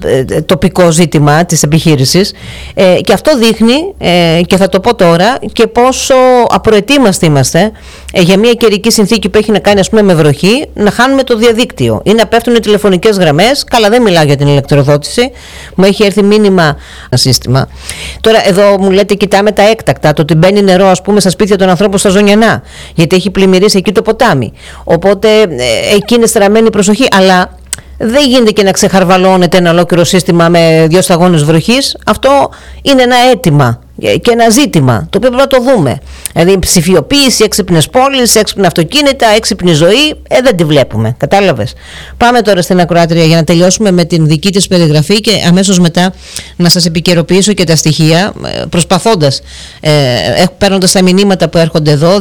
τοπικό ζήτημα της επιχείρησης, και αυτό δείχνει, και θα το πω τώρα, και πόσο απροετοίμαστοι είμαστε για μια καιρική συνθήκη που έχει να κάνει, ας πούμε, με βροχή, να χάνουμε το διαδίκτυο ή να πέφτουν οι τηλεφωνικές γραμμές. Καλά, δεν μιλάω για την ηλεκτροδότηση, μου έχει έρθει μήνυμα σύστημα. Τώρα εδώ μου λέτε, κοιτάμε τα έκτακτα, το ότι μπαίνει νερό, ας πούμε, στα σπίτια των ανθρώπων στα Ζωνιανά, γιατί έχει πλημμυρίσει εκεί το ποτάμι, οπότε εκεί είναι στραμμένη η προσοχή, αλλά δεν γίνεται και να ξεχαρβαλώνεται ένα ολόκληρο σύστημα με 2 σταγόνες βροχής. Αυτό είναι ένα αίτημα και ένα ζήτημα το οποίο πρέπει να το δούμε. Δηλαδή ψηφιοποίηση, έξυπνες πόλεις, έξυπνα αυτοκίνητα, έξυπνη ζωή, δεν τη βλέπουμε. Κατάλαβες. Πάμε τώρα στην ακροάτρια για να τελειώσουμε με την δική της περιγραφή και αμέσως μετά να σας επικαιροποιήσω και τα στοιχεία, προσπαθώντας, παίρνοντας τα μηνύματα που έρχονται εδώ,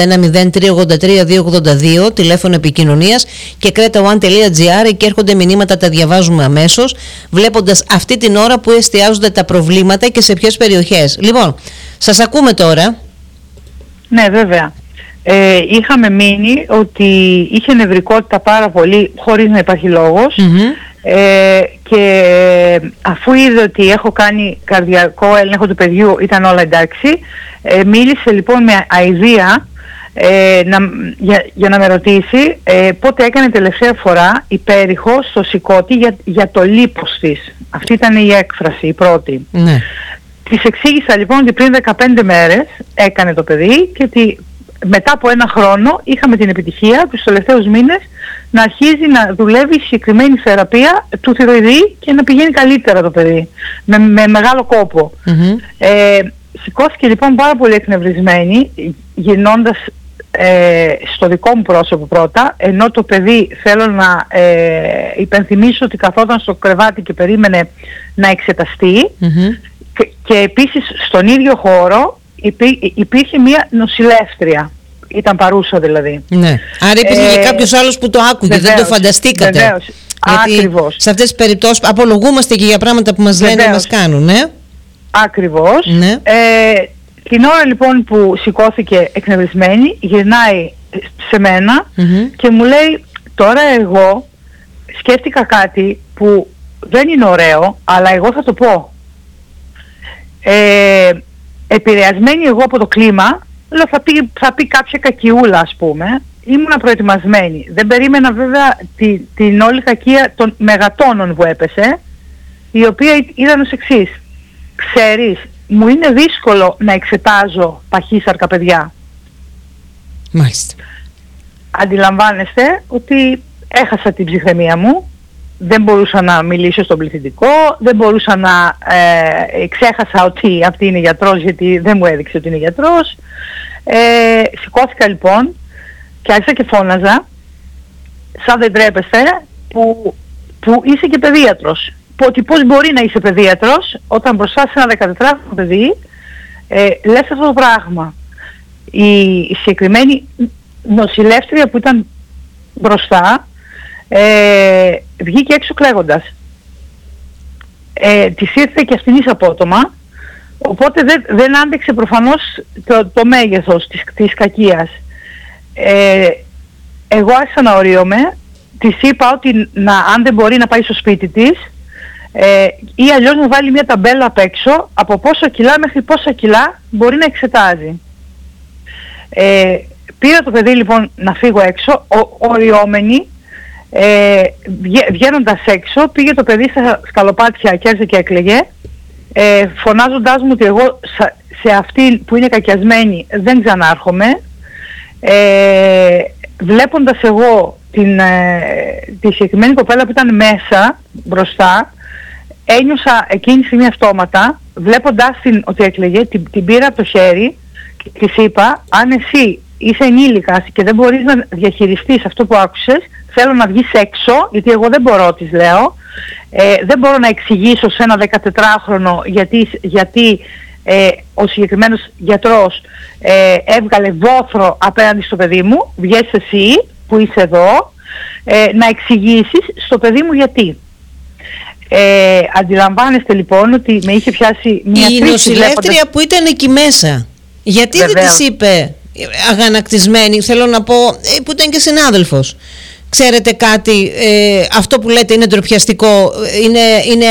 281-0383-282, τηλέφωνο επικοινωνίας, και cretaone.gr, εκεί έρχονται μηνύματα, τα διαβάζουμε αμέσως, βλέποντας αυτή την ώρα που εστιάζονται τα προβλήματα και σε ποιες περιοχές. Λοιπόν, σας ακούμε τώρα. Ναι, βέβαια. Είχαμε μείνει ότι είχε νευρικότητα πάρα πολύ, χωρίς να υπάρχει λόγος, και αφού είδε ότι έχω κάνει καρδιακό έλεγχο του παιδιού, ήταν όλα εντάξει, μίλησε λοιπόν με αηδία για να με ρωτήσει πότε έκανε τελευταία φορά υπέρηχο στο σηκώτη για το λίπος της. Αυτή ήταν η έκφραση, η πρώτη. Ναι. Της εξήγησα λοιπόν ότι πριν 15 μέρες έκανε το παιδί και ότι μετά από 1 χρόνο είχαμε την επιτυχία τους τελευταίους μήνες να αρχίζει να δουλεύει η συγκεκριμένη θεραπεία του θηροειδή και να πηγαίνει καλύτερα το παιδί, με μεγάλο κόπο. Σηκώθηκε λοιπόν πάρα πολύ εκνευρισμένη, γυρνώντας στο δικό μου πρόσωπο πρώτα, ενώ το παιδί, θέλω να υπενθυμίσω ότι καθόταν στο κρεβάτι και περίμενε να εξεταστεί, και επίσης στον ίδιο χώρο υπήρχε μια νοσηλεύτρια, ήταν παρούσα δηλαδή. Ναι. Άρα υπήρχε και κάποιος άλλος που το άκουγε, δεν το φανταστήκατε. Βεβαίως, ακριβώς. Σε αυτές τις περιπτώσεις απολογούμαστε και για πράγματα που μας λένε, μας κάνουν, ναι. Ακριβώς. Ναι. Την ώρα λοιπόν που σηκώθηκε εκνευρισμένη, γυρνάει σε μένα και μου λέει, τώρα εγώ σκέφτηκα κάτι που δεν είναι ωραίο, αλλά εγώ θα το πω. Επηρεασμένη εγώ από το κλίμα, λέω, θα πει κάποια κακιούλα, ας πούμε. Ήμουνα προετοιμασμένη. Δεν περίμενα βέβαια την όλη κακία των μεγατόνων που έπεσε, η οποία ήταν ως εξής. Ξέρεις, μου είναι δύσκολο να εξετάζω παχύσαρκα παιδιά. Μάλιστα. Αντιλαμβάνεστε ότι έχασα την ψυχραιμία μου. Δεν μπορούσα να μιλήσω στον πληθυντικό, δεν μπορούσα να ξέχασα ότι αυτή είναι γιατρός, γιατί δεν μου έδειξε ότι είναι γιατρός. Σηκώθηκα λοιπόν και άρχισα και φώναζα, σαν δεν τρέπεστε, που είσαι και παιδίατρος. Ότι πώς μπορεί να είσαι παιδίατρος όταν μπροστά σε ένα 14χρονο παιδί λες αυτό το πράγμα. Η συγκεκριμένη νοσηλεύτρια που ήταν μπροστά βγήκε έξω κλαίγοντας. Της ήρθε και αυτήν απότομα, οπότε δεν άντεξε προφανώς το μέγεθος της κακίας. Εγώ άρχισα να ορίομαι, της είπα ότι αν δεν μπορεί να πάει στο σπίτι της, ή αλλιώς να βάλει μια ταμπέλα απ' έξω από πόσα κιλά μέχρι πόσα κιλά μπορεί να εξετάζει. Πήρα το παιδί λοιπόν να φύγω έξω, οριόμενη, βγαίνοντας έξω πήγε το παιδί στα σκαλοπάτια και άρχισε και έκλαιγε, φωνάζοντάς μου ότι εγώ σε αυτή που είναι κακιασμένη δεν ξανάρχομαι. Βλέποντας εγώ τη συγκεκριμένη κοπέλα που ήταν μέσα μπροστά, ένιωσα εκείνη τη στιγμή αυτόματα, βλέποντάς την ότι έκλαιγε, την πήρα από το χέρι και της είπα, αν εσύ είσαι ενήλικας και δεν μπορείς να διαχειριστείς αυτό που άκουσες, θέλω να βγεις έξω, γιατί εγώ δεν μπορώ, της λέω, δεν μπορώ να εξηγήσω σε ένα 14χρονο γιατί ο συγκεκριμένος γιατρός έβγαλε βόθρο απέναντι στο παιδί μου, βγες εσύ που είσαι εδώ, να εξηγήσεις στο παιδί μου γιατί. Αντιλαμβάνεστε λοιπόν ότι με είχε πιάσει μια κρίση. Η νοσηλεύτρια που ήταν εκεί μέσα, γιατί δεν της είπε αγανακτισμένη, θέλω να πω, που ήταν και συνάδελφος, ξέρετε κάτι, αυτό που λέτε είναι ντροπιαστικό, είναι